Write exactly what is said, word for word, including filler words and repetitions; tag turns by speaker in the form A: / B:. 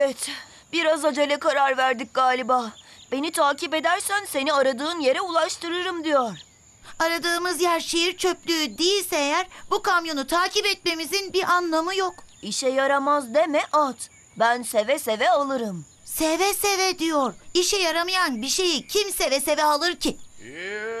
A: Evet, biraz acele karar verdik galiba. Beni takip edersen seni aradığın yere ulaştırırım diyor.
B: Aradığımız yer şehir çöplüğü değilse eğer bu kamyonu takip etmemizin bir anlamı yok.
A: İşe yaramaz deme at. Ben seve seve alırım.
B: Seve seve diyor. İşe yaramayan bir şeyi kim seve seve alır ki?